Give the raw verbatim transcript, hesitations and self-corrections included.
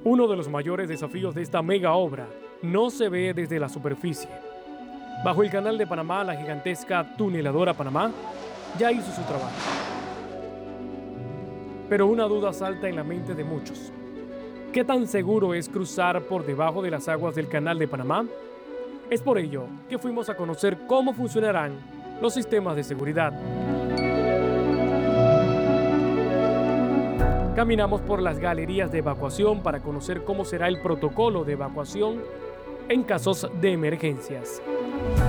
Uno de los mayores desafíos de esta mega obra no se ve desde la superficie. Bajo el Canal de Panamá, la gigantesca tuneladora Panamá ya hizo su trabajo. Pero una duda salta en la mente de muchos. ¿Qué tan seguro es cruzar por debajo de las aguas del Canal de Panamá? Es por ello que fuimos a conocer cómo funcionarán los sistemas de seguridad. Caminamos por las galerías de evacuación para conocer cómo será el protocolo de evacuación en casos de emergencias.